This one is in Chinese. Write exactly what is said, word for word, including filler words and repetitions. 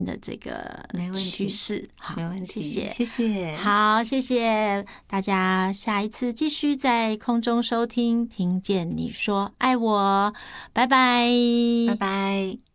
的这个没问题趋势。好， 没问题， 谢谢， 谢谢。 好，谢谢大家，下一次继续在空中收听，听见你说爱我，拜拜， 拜拜。